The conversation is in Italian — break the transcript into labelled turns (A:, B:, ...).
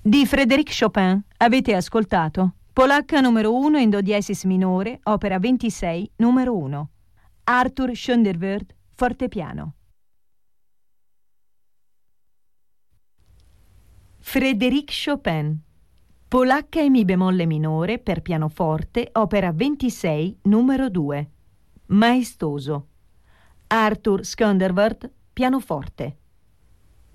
A: Di Frédéric Chopin avete ascoltato Polacca numero 1 in do diesis minore, opera 26, numero 1. Arthur Schoenderwirth, fortepiano. Frédéric Chopin, Polacca in mi bemolle minore per pianoforte, opera 26, numero 2. Maestoso. Arthur Schoenderwirth, pianoforte.